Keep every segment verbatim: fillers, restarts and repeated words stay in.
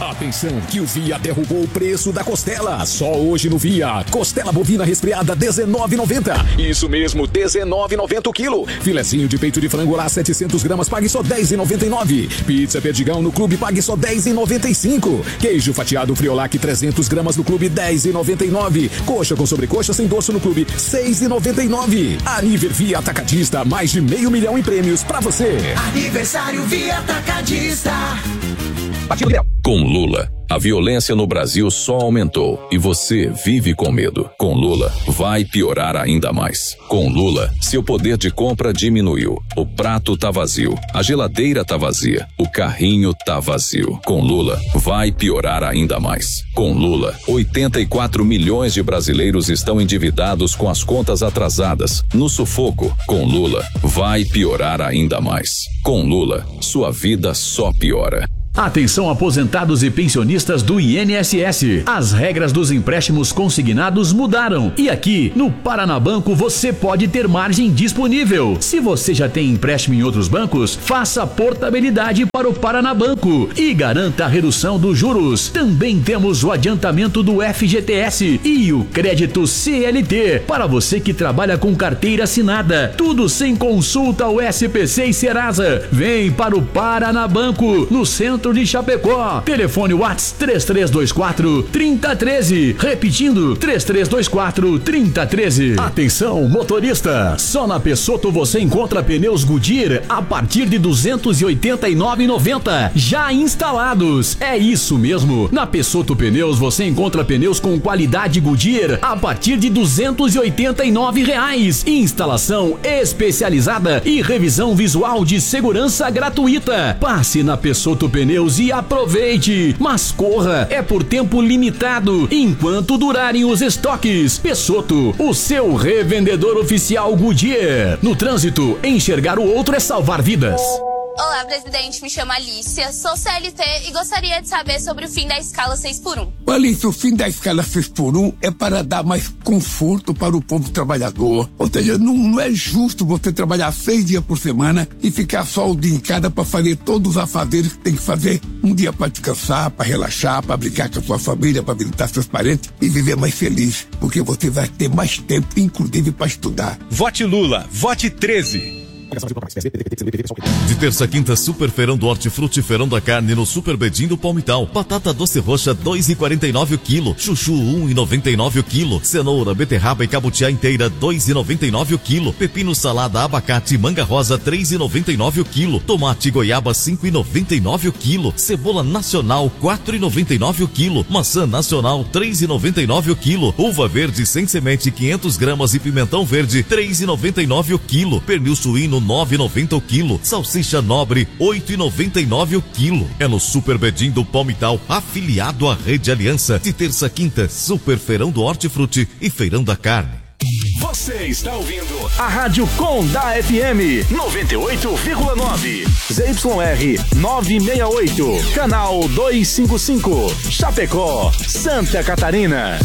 Atenção que o Via derrubou o preço da costela. Só hoje no Via. Costela bovina resfriada dezenove e noventa. Isso mesmo, dezenove e noventa o quilo. Filezinho de peito de frango lá setecentos gramas, pague só dez e noventa e nove. Pizza Perdigão no Clube, pague só dez e noventa e cinco. Queijo fatiado Friolac trezentos gramas no Clube, dez e noventa e nove. Coxa com sobrecoxa sem dorso no Clube, seis e noventa e nove. Aniver Via Atacadista, mais de meio milhão em prêmios pra você. Aniversário Via Atacadista. Com Lula, a violência no Brasil só aumentou e você vive com medo. Com Lula, vai piorar ainda mais. Com Lula, seu poder de compra diminuiu. O prato tá vazio, a geladeira tá vazia, o carrinho tá vazio. Com Lula, vai piorar ainda mais. Com Lula, oitenta e quatro milhões de brasileiros estão endividados com as contas atrasadas, no sufoco. Com Lula, vai piorar ainda mais. Com Lula, sua vida só piora. Atenção aposentados e pensionistas do I N S S. As regras dos empréstimos consignados mudaram e aqui no Paranabanco você pode ter margem disponível. Se você já tem empréstimo em outros bancos, faça portabilidade para o Paranabanco e garanta a redução dos juros. Também temos o adiantamento do F G T S e o crédito C L T para você que trabalha com carteira assinada. Tudo sem consulta ao S P C e Serasa. Vem para o Paranabanco no centro de Chapecó. Telefone WhatsApp três três dois quatro, três zero um três. Repetindo, três três dois quatro, três zero um três. Atenção, motorista! Só na Pessotto você encontra pneus Goodyear a partir de duzentos e oitenta e nove reais e noventa centavos já instalados. É isso mesmo. Na Pessotto Pneus você encontra pneus com qualidade Goodyear a partir de duzentos e oitenta e nove reais. Instalação especializada e revisão visual de segurança gratuita. Passe na Pessotto Pneus e aproveite, mas corra, é por tempo limitado, enquanto durarem os estoques. Pessotto, o seu revendedor oficial Goodyear. No trânsito, enxergar o outro é salvar vidas. Olá, presidente, me chamo Alicia, sou C L T e gostaria de saber sobre o fim da escala seis por um. Alicia, o fim da escala seis por um é para dar mais conforto para o povo trabalhador. Ou seja, não, não é justo você trabalhar seis dias por semana e ficar só o dia em cada para fazer todos os afazeres que tem que fazer. Um dia para descansar, para relaxar, para brincar com a sua família, para visitar seus parentes e viver mais feliz, porque você vai ter mais tempo, inclusive para estudar. Vote Lula, vote treze. De terça a quinta, Super Feirão do Hortifruti, Feirão da Carne no Super Bedim do Palmital. Batata doce roxa, dois e quarenta e nove o quilo. Chuchu, um e noventa e nove o quilo. Cenoura, beterraba e cabutiá inteira, dois e noventa e nove o quilo. Pepino, salada, abacate, manga rosa, três e noventa e nove o quilo. Tomate, goiaba, cinco e noventa e nove o quilo. Cebola nacional, quatro e noventa e nove o quilo. Maçã nacional, três e noventa e nove o quilo. Uva verde sem semente, quinhentas gramas e pimentão verde, três e noventa e nove o quilo. Pernil suíno, nove e noventa o quilo. Salsicha nobre, oito e noventa e nove o quilo. É no Super Bedim do Palmital, afiliado à Rede Aliança. De terça a quinta, Super Feirão do Hortifruti e Feirão da Carne. Você está ouvindo a Rádio Com da F M noventa e oito vírgula nove, Z Y R novecentos e sessenta e oito, canal duzentos e cinquenta e cinco, Chapecó, Santa Catarina.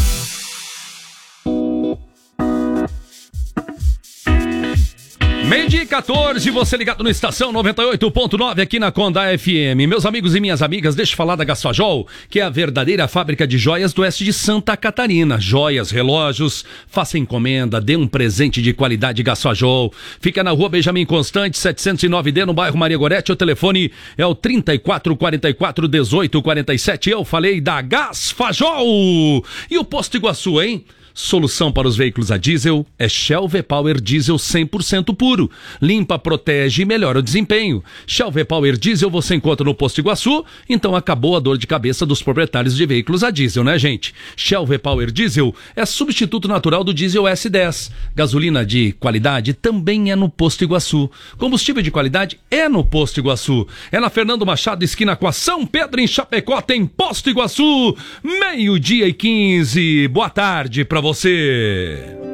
Meio-dia e quatorze, você ligado no Estação noventa e oito ponto nove aqui na Conda F M. Meus amigos e minhas amigas, deixa eu falar da Gasfajol, que é a verdadeira fábrica de joias do oeste de Santa Catarina. Joias, relógios, faça encomenda, dê um presente de qualidade Gasfajol. Fica na rua Benjamin Constante, setecentos e nove D, no bairro Maria Gorete. O telefone é o trinta e quatro, quarenta e quatro, dezoito, quarenta e sete. Eu falei da Gasfajol. E o Posto Iguaçu, hein? Solução para os veículos a diesel é Shell V-Power Diesel cem por cento puro. Limpa, protege e melhora o desempenho. Shell V-Power Diesel você encontra no Posto Iguaçu, então acabou a dor de cabeça dos proprietários de veículos a diesel, né, gente? Shell V-Power Diesel é substituto natural do diesel S dez. Gasolina de qualidade também é no Posto Iguaçu. Combustível de qualidade é no Posto Iguaçu. É na Fernando Machado, esquina com a São Pedro, em Chapecó, tem Posto Iguaçu. Meio-dia e quinze. Boa tarde pra você.